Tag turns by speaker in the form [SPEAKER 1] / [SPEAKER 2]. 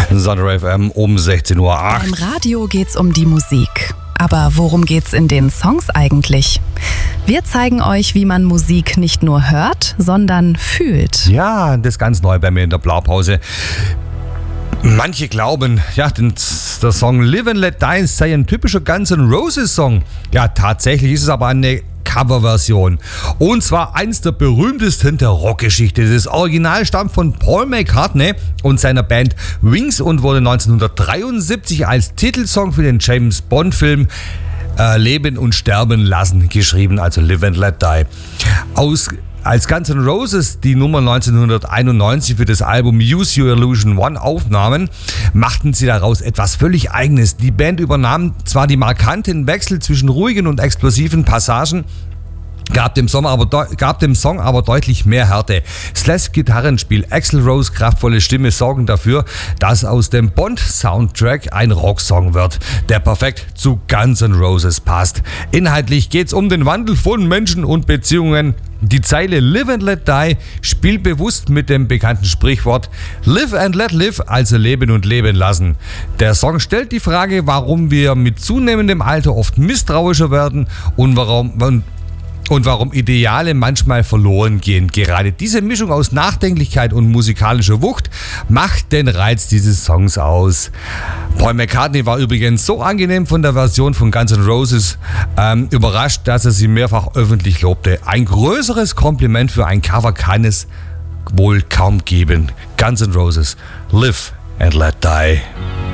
[SPEAKER 1] Sunray FM um 16:08 Uhr.
[SPEAKER 2] Beim Radio geht's um die Musik. Aber worum geht's in den Songs eigentlich? Wir zeigen euch, wie man Musik nicht nur hört, sondern fühlt.
[SPEAKER 1] Ja, das ist ganz neu bei mir in der Blaupause. Manche glauben, ja, der Song Live and Let Die sei ein typischer Guns N' Roses Song. Ja, tatsächlich ist es aber eine Coverversion. Und zwar eins der berühmtesten der Rockgeschichte. Das Original stammt von Paul McCartney und seiner Band Wings und wurde 1973 als Titelsong für den James Bond Film Leben und Sterben lassen geschrieben, also Live and Let Die. Als Guns N' Roses die Nummer 1991 für das Album Use Your Illusion 1 aufnahmen, machten sie daraus etwas völlig Eigenes. Die Band übernahm zwar die markanten Wechsel zwischen ruhigen und explosiven Passagen, gab dem Song aber deutlich mehr Härte. Slash Gitarrenspiel, Axl Rose kraftvolle Stimme sorgen dafür, dass aus dem Bond-Soundtrack ein Rocksong wird, der perfekt zu Guns N' Roses passt. Inhaltlich geht's um den Wandel von Menschen und Beziehungen. Die Zeile Live and Let Die spielt bewusst mit dem bekannten Sprichwort Live and Let Live, also leben und leben lassen. Der Song stellt die Frage, warum wir mit zunehmendem Alter oft misstrauischer werden und warum Ideale manchmal verloren gehen. Gerade diese Mischung aus Nachdenklichkeit und musikalischer Wucht macht den Reiz dieses Songs aus. Paul McCartney war übrigens so angenehm von der Version von Guns N' Roses überrascht, dass er sie mehrfach öffentlich lobte. Ein größeres Kompliment für ein Cover kann es wohl kaum geben. Guns N' Roses, Live and Let Die.